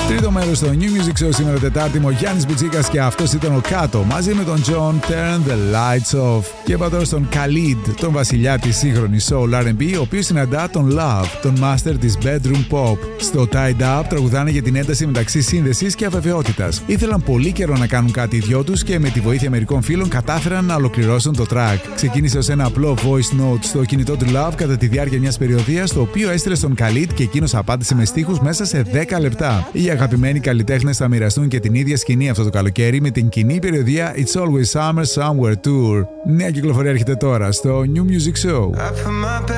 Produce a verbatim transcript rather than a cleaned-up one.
Τρίτο μέρος στο New Music Show σήμερα Τετάρτη, ο Γιάννης Μπουτσίκας και αυτός ήταν ο Κάτω μαζί με τον John Turn the Lights Off. Και είπα τώρα στον Khalid, τον βασιλιά της σύγχρονης soul αρ εντ μπι, ο οποίος συναντά τον Love, τον master της bedroom pop. Στο Tied Up τραγουδάνε για την ένταση μεταξύ σύνδεσης και αβεβαιότητας. Ήθελαν πολύ καιρό να κάνουν κάτι οι δυο τους και με τη βοήθεια μερικών φίλων κατάφεραν να ολοκληρώσουν το track. Ξεκίνησε ως ένα απλό voice note στο κινητό του Love κατά τη διάρκεια μιας περιοδίας, το οποίο έστειλε στον Khalid και εκείνος απάντησε με στίχους μέσα σε δέκα λεπτά. Οι αγαπημένοι καλλιτέχνες θα μοιραστούν και την ίδια σκηνή αυτό το καλοκαίρι με την κοινή περιοδία It's Always Summer Somewhere Tour. Νέα κυκλοφορία έρχεται τώρα στο New Music Show.